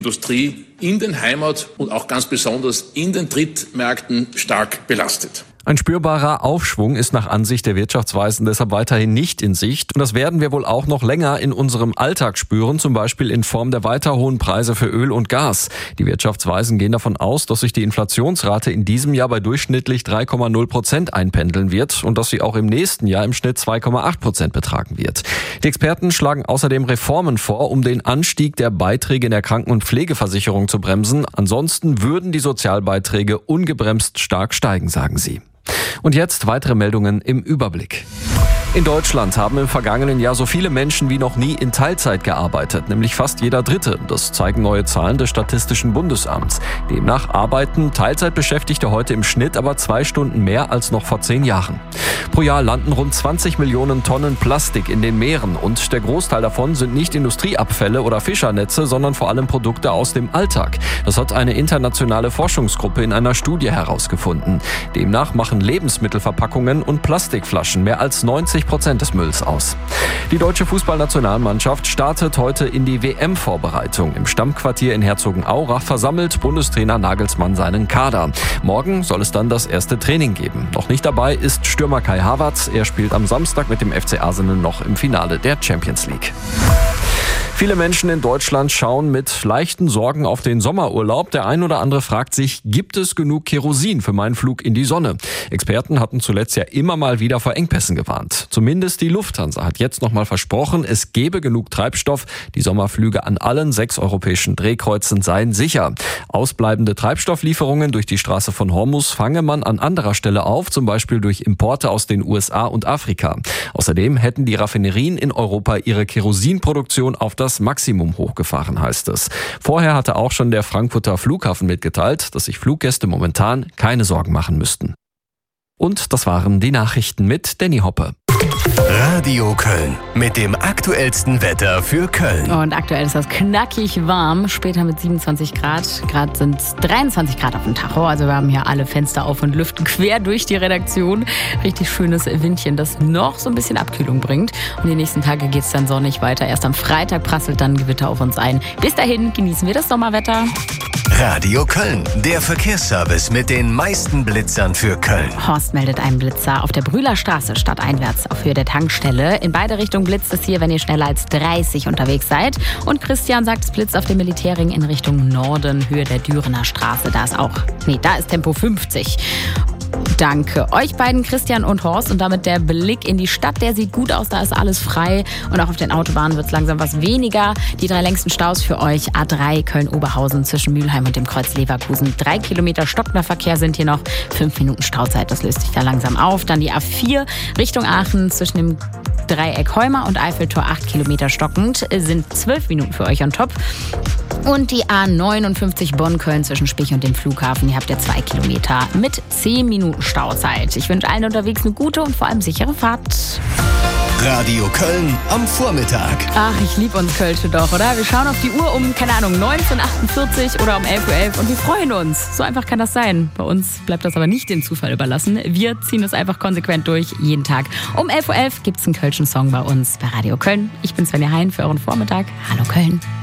Industrie in den Heimat- und auch ganz besonders in den Drittmärkten stark belastet. Ein spürbarer Aufschwung ist nach Ansicht der Wirtschaftsweisen deshalb weiterhin nicht in Sicht. Und das werden wir wohl auch noch länger in unserem Alltag spüren, zum Beispiel in Form der weiter hohen Preise für Öl und Gas. Die Wirtschaftsweisen gehen davon aus, dass sich die Inflationsrate in diesem Jahr bei durchschnittlich 3,0% einpendeln wird und dass sie auch im nächsten Jahr im Schnitt 2,8% betragen wird. Die Experten schlagen außerdem Reformen vor, um den Anstieg der Beiträge in der Kranken- und Pflegeversicherung zu bremsen. Ansonsten würden die Sozialbeiträge ungebremst stark steigen, sagen sie. Und jetzt weitere Meldungen im Überblick. In Deutschland haben im vergangenen Jahr so viele Menschen wie noch nie in Teilzeit gearbeitet, nämlich fast jeder Dritte. Das zeigen neue Zahlen des Statistischen Bundesamts. Demnach arbeiten Teilzeitbeschäftigte heute im Schnitt aber 2 Stunden mehr als noch vor 10 Jahren. Pro Jahr landen rund 20 Millionen Tonnen Plastik in den Meeren und der Großteil davon sind nicht Industrieabfälle oder Fischernetze, sondern vor allem Produkte aus dem Alltag. Das hat eine internationale Forschungsgruppe in einer Studie herausgefunden. Demnach machen Lebensmittelverpackungen und Plastikflaschen mehr als 90% des Mülls aus. Die deutsche Fußballnationalmannschaft startet heute in die WM-Vorbereitung. Im Stammquartier in Herzogenaurach versammelt Bundestrainer Nagelsmann seinen Kader. Morgen soll es dann das erste Training geben. Noch nicht dabei ist Stürmer Kai Havertz. Er spielt am Samstag mit dem FC Arsenal noch im Finale der Champions League. Viele Menschen in Deutschland schauen mit leichten Sorgen auf den Sommerurlaub. Der ein oder andere fragt sich, gibt es genug Kerosin für meinen Flug in die Sonne? Experten hatten zuletzt ja immer mal wieder vor Engpässen gewarnt. Zumindest die Lufthansa hat jetzt nochmal versprochen, es gebe genug Treibstoff. Die Sommerflüge an allen 6 europäischen Drehkreuzen seien sicher. Ausbleibende Treibstofflieferungen durch die Straße von Hormuz fange man an anderer Stelle auf, zum Beispiel durch Importe aus den USA und Afrika. Außerdem hätten die Raffinerien in Europa ihre Kerosinproduktion auf das Maximum hochgefahren, heißt es. Vorher hatte auch schon der Frankfurter Flughafen mitgeteilt, dass sich Fluggäste momentan keine Sorgen machen müssten. Und das waren die Nachrichten mit Danny Hoppe. Radio Köln mit dem aktuellsten Wetter für Köln. Und aktuell ist das knackig warm, später mit 27 Grad. Gerade sind es 23 Grad auf dem Tacho. Also wir haben hier alle Fenster auf und lüften quer durch die Redaktion. Richtig schönes Windchen, das noch so ein bisschen Abkühlung bringt. Und die nächsten Tage geht es dann sonnig weiter. Erst am Freitag prasselt dann Gewitter auf uns ein. Bis dahin genießen wir das Sommerwetter. Radio Köln, der Verkehrsservice mit den meisten Blitzern für Köln. Horst meldet einen Blitzer auf der Brühlerstraße stadteinwärts auf Höhe der Tankstelle. In beide Richtungen blitzt es hier, wenn ihr schneller als 30 unterwegs seid. Und Christian sagt, es blitzt auf dem Militärring in Richtung Norden, Höhe der Dürener Straße. Da ist Tempo 50. Danke euch beiden, Christian und Horst. Und damit der Blick in die Stadt, der sieht gut aus, da ist alles frei. Und auch auf den Autobahnen wird es langsam was weniger. Die 3 längsten Staus für euch: A3 Köln-Oberhausen zwischen Mülheim und dem Kreuz Leverkusen. 3 Kilometer stockender Verkehr sind hier noch. 5 Minuten Stauzeit, das löst sich da langsam auf. Dann die A4 Richtung Aachen zwischen dem Dreieck Heumer und Eiffeltor 8 Kilometer stockend. Sind 12 Minuten für euch on top. Und die A59 Bonn-Köln zwischen Spich und dem Flughafen. Hier habt ihr 2 Kilometer mit 10 Minuten Stauzeit. Ich wünsche allen unterwegs eine gute und vor allem sichere Fahrt. Radio Köln am Vormittag. Ach, ich liebe uns Kölsche doch, oder? Wir schauen auf die Uhr um, 19:48 oder um 11:11 und wir freuen uns. So einfach kann das sein. Bei uns bleibt das aber nicht dem Zufall überlassen. Wir ziehen es einfach konsequent durch, jeden Tag. Um 11:11 gibt es einen Kölschen Song bei uns bei Radio Köln. Ich bin Svenja Hein für euren Vormittag. Hallo Köln.